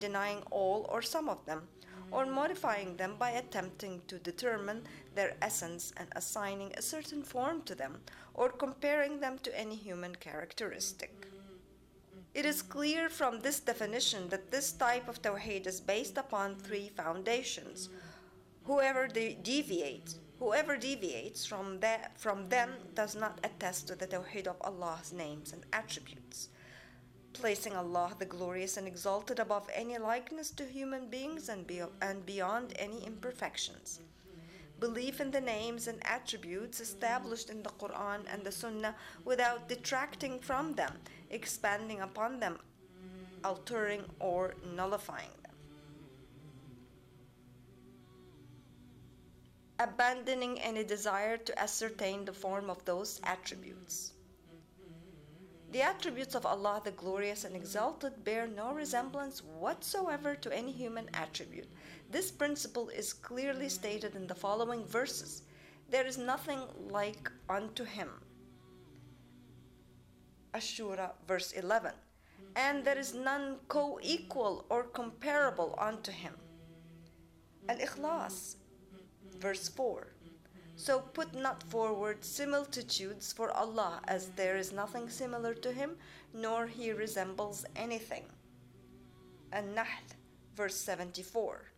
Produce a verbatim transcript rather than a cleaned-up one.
denying all or some of them, or modifying them by attempting to determine their essence and assigning a certain form to them, or comparing them to any human characteristic. It is clear from this definition that this type of Tawheed is based upon three foundations. Whoever de- deviates, whoever deviates from, that, from them does not attest to the Tawheed of Allah's names and attributes, placing Allah the glorious and exalted above any likeness to human beings and, be- and beyond any imperfections. Belief in the names and attributes established in the Quran and the Sunnah without detracting from them, expanding upon them, altering or nullifying them. Abandoning any desire to ascertain the form of those attributes. The attributes of Allah the Glorious and Exalted bear no resemblance whatsoever to any human attribute. This principle is clearly stated in the following verses. There is nothing like unto Him. Ash-Shura, verse eleven. And there is none co-equal or comparable unto Him. Al-Ikhlas, verse four. So put not forward similitudes for Allah, as there is nothing similar to Him, nor He resembles anything. An-Nahl, verse seventy-four.